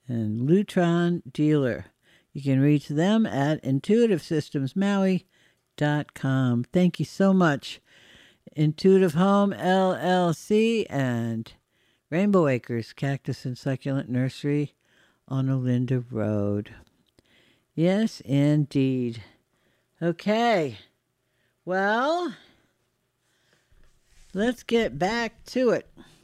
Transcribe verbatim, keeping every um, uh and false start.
and Lutron Dealer. You can reach them at intuitive systems maui dot com. Thank you so much, Intuitive Home L L C and Rainbow Acres Cactus and Succulent Nursery on Olinda Road. Yes, indeed. Okay. Well, let's get back to it.